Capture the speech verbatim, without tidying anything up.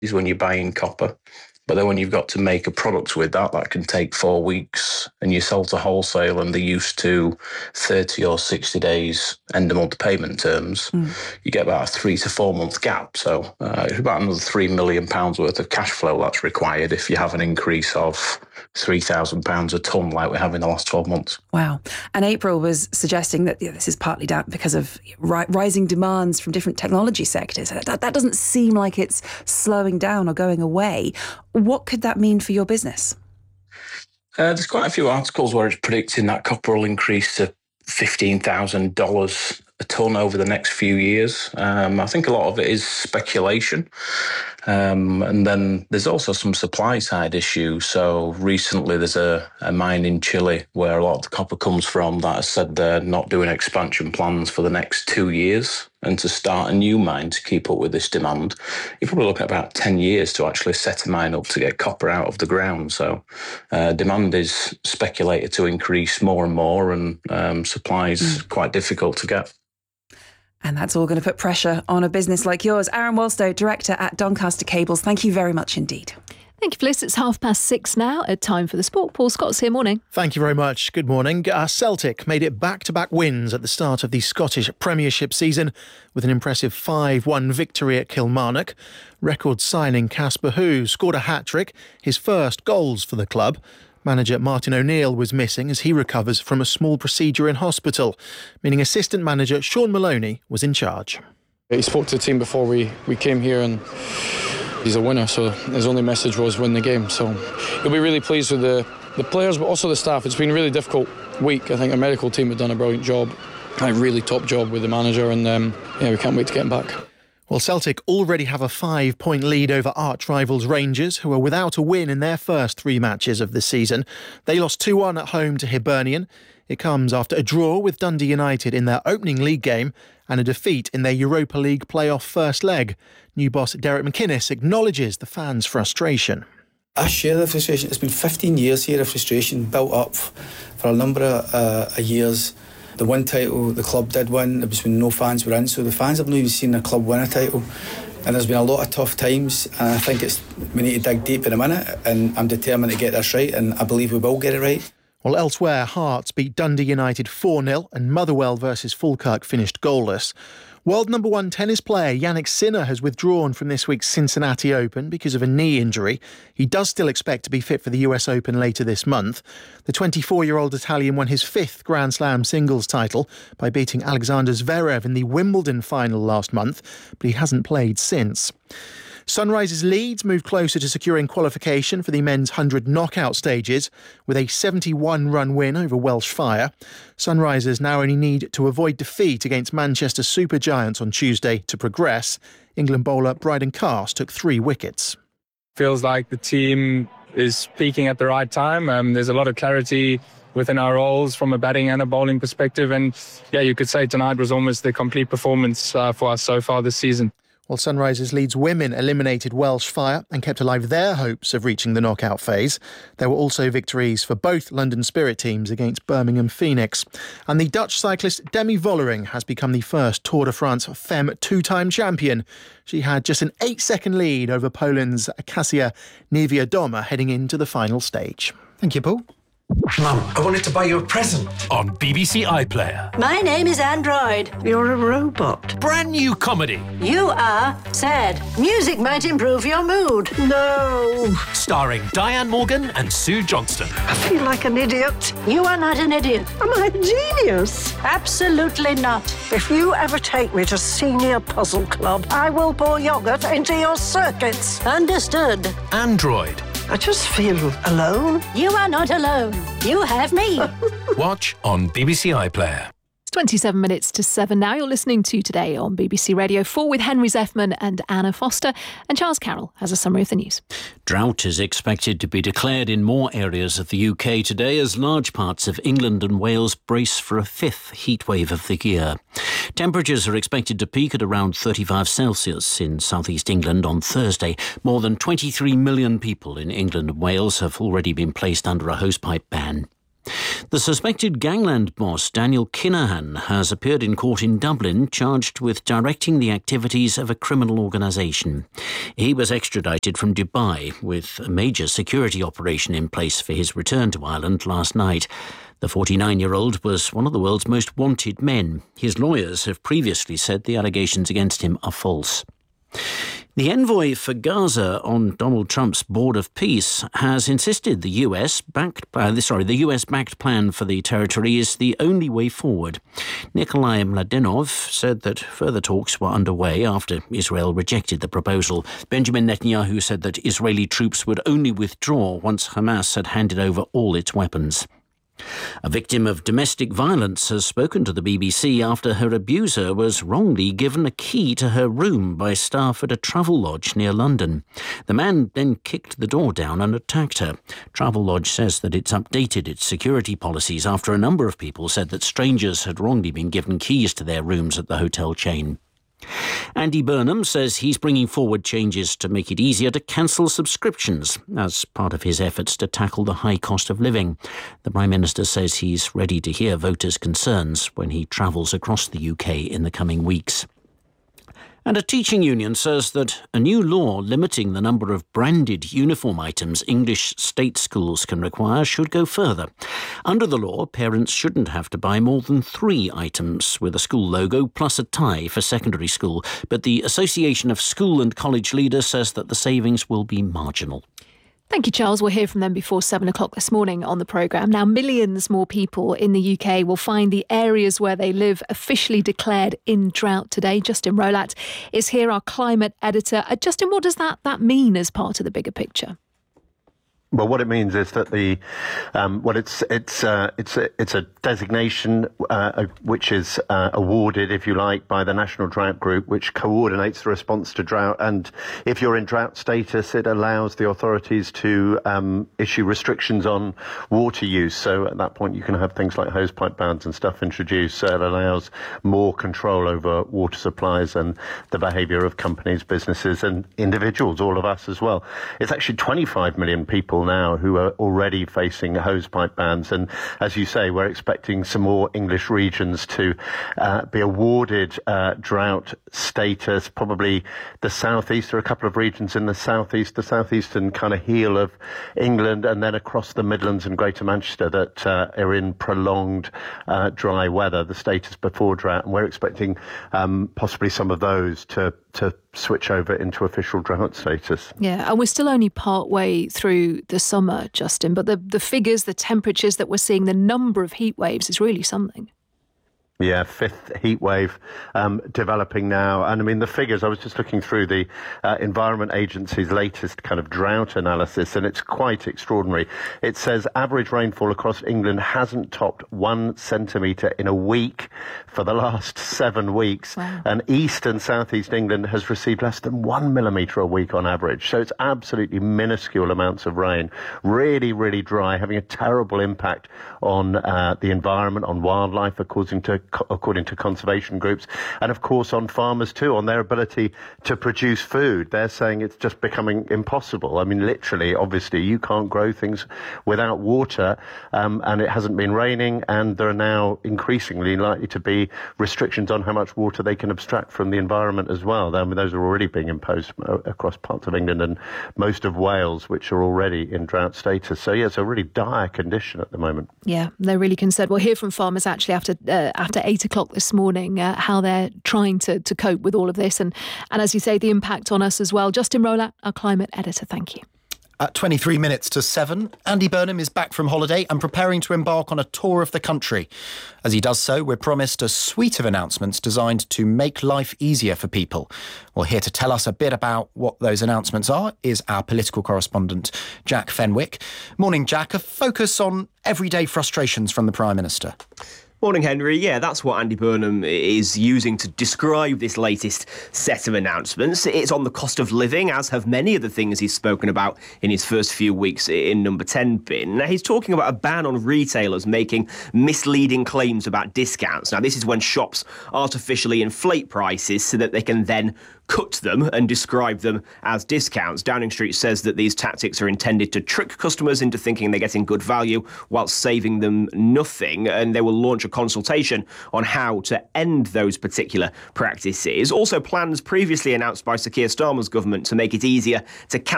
is when you're buying copper. But then when you've got to make a product with that, that can take four weeks and you sell to wholesale and they're used to thirty or sixty days end of month payment terms, mm. you get about a three to four month gap. So uh, it's about another three million pounds worth of cash flow that's required if you have an increase of three thousand pounds a tonne like we have in the last twelve months. Wow. And April was suggesting that yeah, this is partly down because of ri- rising demands from different technology sectors. That, that doesn't seem like it's slowing down or going away. What could that mean for your business? Uh, there's quite a few articles where it's predicting that copper will increase to fifteen thousand dollars a tonne over the next few years. Um, I think a lot of it is speculation. Um, and then there's also some supply side issues. So recently there's a, a mine in Chile where a lot of the copper comes from that has said they're not doing expansion plans for the next two years. And to start a new mine to keep up with this demand, you probably look at about ten years to actually set a mine up to get copper out of the ground. So uh, demand is speculated to increase more and more, and um, supply is mm. quite difficult to get. And that's all going to put pressure on a business like yours. Aaron Walstow, Director at Doncaster Cables, thank you very much indeed. Thank you, Fliss. It's half past six now. A time for the sport. Paul Scott's here. Morning. Thank you very much. Good morning. Uh, Celtic made it back-to-back wins at the start of the Scottish Premiership season with an impressive five one victory at Kilmarnock. Record signing Casper Hu scored a hat-trick, his first goals for the club. Manager Martin O'Neill was missing as he recovers from a small procedure in hospital, meaning assistant manager Sean Maloney was in charge. He spoke to the team before we, we came here and he's a winner, so his only message was win the game. So he'll be really pleased with the, the players, but also the staff. It's been a really difficult week. I think our medical team have done a brilliant job, a really top job with the manager, and um, yeah, we can't wait to get him back. Well, Celtic already have a five-point lead over arch-rivals Rangers, who are without a win in their first three matches of the season. They lost two one at home to Hibernian. It comes after a draw with Dundee United in their opening league game and a defeat in their Europa League playoff first leg. New boss Derek McInnes acknowledges the fans' frustration. I share the frustration. It's been fifteen years here of frustration built up for a number of uh, years. The one title the club did win, it was when no fans were in, so the fans have not even seen their club win a title. And there's been a lot of tough times, and I think it's we need to dig deep in a minute, and I'm determined to get this right, and I believe we will get it right. Well, elsewhere, Hearts beat Dundee United four nil and Motherwell versus Falkirk finished goalless. World number one tennis player Jannik Sinner has withdrawn from this week's Cincinnati Open because of a knee injury. He does still expect to be fit for the U S Open later this month. The twenty-four-year-old Italian won his fifth Grand Slam singles title by beating Alexander Zverev in the Wimbledon final last month, but he hasn't played since. Sunrisers Leeds moved closer to securing qualification for the men's one hundred knockout stages with a seventy-one run win over Welsh Fire. Sunrisers now only need to avoid defeat against Manchester Supergiants on Tuesday to progress. England bowler Bryden Cast took three wickets. Feels like the team is peaking at the right time. Um, there's a lot of clarity within our roles from a batting and a bowling perspective. And yeah, you could say tonight was almost the complete performance uh, for us so far this season. Well, Sunrisers Leeds women eliminated Welsh Fire and kept alive their hopes of reaching the knockout phase. There were also victories for both London Spirit teams against Birmingham Phoenix. And the Dutch cyclist Demi Vollering has become the first Tour de France Femme two-time champion. She had just an eight-second lead over Poland's Kasia Niewiadoma heading into the final stage. Thank you, Paul. Mum, I wanted to buy you a present. On B B C iPlayer. My name is Android. You're a robot. Brand new comedy. You are sad. Music might improve your mood. No. Starring Diane Morgan and Sue Johnston. I feel like an idiot. You are not an idiot. Am I a genius? Absolutely not. If you ever take me to Senior Puzzle Club, I will pour yogurt into your circuits. Understood. Android. I just feel alone. You are not alone. You have me. Watch on B B C iPlayer. It's twenty-seven minutes to seven now. You're listening to Today on B B C Radio four with Henry Zeffman and Anna Foster. And Charles Carroll has a summary of the news. Drought is expected to be declared in more areas of the U K today as large parts of England and Wales brace for a fifth heatwave of the year. Temperatures are expected to peak at around thirty-five Celsius in southeast England on Thursday. More than twenty-three million people in England and Wales have already been placed under a hosepipe ban. The suspected gangland boss, Daniel Kinahan, has appeared in court in Dublin, charged with directing the activities of a criminal organisation. He was extradited from Dubai, with a major security operation in place for his return to Ireland last night. The forty-nine-year-old was one of the world's most wanted men. His lawyers have previously said the allegations against him are false. The envoy for Gaza on Donald Trump's Board of Peace has insisted the U S backed, uh, sorry, the U S-backed plan for the territory is the only way forward. Nikolai Mladenov said that further talks were underway after Israel rejected the proposal. Benjamin Netanyahu said that Israeli troops would only withdraw once Hamas had handed over all its weapons. A victim of domestic violence has spoken to the B B C after her abuser was wrongly given a key to her room by staff at a travel lodge near London. The man then kicked the door down and attacked her. Travelodge says that it's updated its security policies after a number of people said that strangers had wrongly been given keys to their rooms at the hotel chain. Andy Burnham says he's bringing forward changes to make it easier to cancel subscriptions as part of his efforts to tackle the high cost of living. The Prime Minister says he's ready to hear voters' concerns when he travels across the U K in the coming weeks. And a teaching union says that a new law limiting the number of branded uniform items English state schools can require should go further. Under the law, parents shouldn't have to buy more than three items with a school logo plus a tie for secondary school. But the Association of School and College Leaders says that the savings will be marginal. Thank you, Charles. We'll hear from them before seven o'clock this morning on the programme. Now, millions more people in the U K will find the areas where they live officially declared in drought today. Justin Rolat is here, our climate editor. Uh, Justin, what does that, that mean as part of the bigger picture? Well, what it means is that the, um, well, it's it's uh, it's a, it's a designation uh, which is uh, awarded, if you like, by the National Drought Group, which coordinates the response to drought. And if you're in drought status, it allows the authorities to um, issue restrictions on water use. So at that point, you can have things like hosepipe bans and stuff introduced. So it allows more control over water supplies and the behaviour of companies, businesses, and individuals, all of us as well. It's actually twenty-five million people now who are already facing hosepipe bans, and as you say, we're expecting some more English regions to uh, be awarded uh, drought status. Probably the southeast, there are a couple of regions in the southeast, the southeastern kind of heel of England, and then across the Midlands and Greater Manchester that uh, are in prolonged uh, dry weather, the status before drought, and we're expecting um, possibly some of those to to switch over into official drought status. Yeah, and we're still only part way through the summer, Justin, but the, the figures, the temperatures that we're seeing, the number of heat waves is really something. Yeah, fifth heat wave um, developing now. And I mean, the figures, I was just looking through the uh, Environment Agency's latest kind of drought analysis, and it's quite extraordinary. It says average rainfall across England hasn't topped one centimetre in a week for the last seven weeks. Wow. And East and Southeast England has received less than one millimetre a week on average. So it's absolutely minuscule amounts of rain. Really, really dry, having a terrible impact on uh, the environment, on wildlife, according to according to conservation groups, and of course on farmers too, on their ability to produce food. They're saying it's just becoming impossible. I mean, literally, obviously, you can't grow things without water, um, and it hasn't been raining, and there are now increasingly likely to be restrictions on how much water they can abstract from the environment as well. I mean, those are already being imposed across parts of England and most of Wales, which are already in drought status. So yeah, it's a really dire condition at the moment. Yeah, they're really concerned. We'll hear from farmers actually after uh, after eight o'clock this morning, uh, how they're trying to, to cope with all of this. And, and as you say, the impact on us as well. Justin Rolat, our climate editor, thank you. At twenty-three minutes to seven, Andy Burnham is back from holiday and preparing to embark on a tour of the country. As he does so, we're promised a suite of announcements designed to make life easier for people. Well, here to tell us a bit about what those announcements are is our political correspondent, Jack Fenwick. Morning, Jack. A focus on everyday frustrations from the Prime Minister. Morning, Henry. Yeah, that's what Andy Burnham is using to describe this latest set of announcements. It's on the cost of living, as have many of the things he's spoken about in his first few weeks in Number ten bin. Now, he's talking about a ban on retailers making misleading claims about discounts. Now, this is when shops artificially inflate prices so that they can then cut them and describe them as discounts. Downing Street says that these tactics are intended to trick customers into thinking they're getting good value whilst saving them nothing, and they will launch a consultation on how to end those particular practices. Also, plans previously announced by Sir Keir Starmer's government to make it easier to cancel